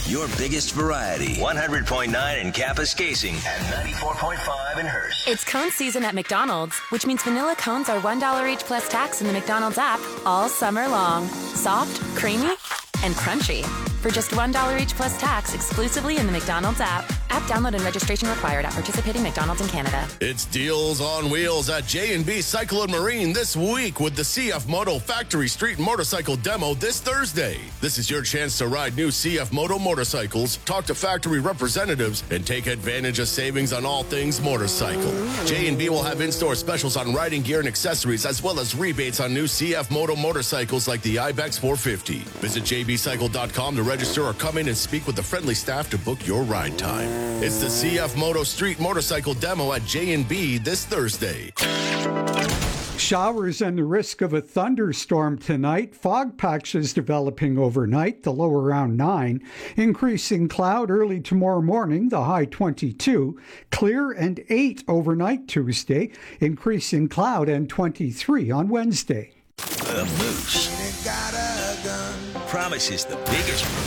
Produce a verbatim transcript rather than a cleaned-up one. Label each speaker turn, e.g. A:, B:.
A: Your biggest variety. one hundred point nine in Kapuskasing and ninety-four point five in Hearst.
B: It's cone season at McDonald's, which means vanilla cones are one dollar each plus tax in the McDonald's app all summer long. Soft, creamy, and crunchy. For just one dollar each plus tax exclusively in the McDonald's app. App download and registration required at participating McDonald's in Canada.
C: It's Deals on Wheels at J and B Cycle and Marine this week with the C F Moto Factory Street Motorcycle Demo this Thursday. This is your chance to ride new C F Moto motorcycles, talk to factory representatives, and take advantage of savings on all things motorcycle. J and B will have in-store specials on riding gear and accessories, as well as rebates on new C F Moto motorcycles like the Ibex four fifty. Visit j b cycle dot com to register or come in and speak with the friendly staff to book your ride time. It's the C F Moto Street Motorcycle Demo at J and B this Thursday.
D: Showers and the risk of a thunderstorm tonight. Fog patches developing overnight, the low around nine. Increasing cloud early tomorrow morning, the high twenty-two. Clear and eight overnight Tuesday. Increasing cloud and twenty-three on Wednesday.
A: The Moose promises the biggest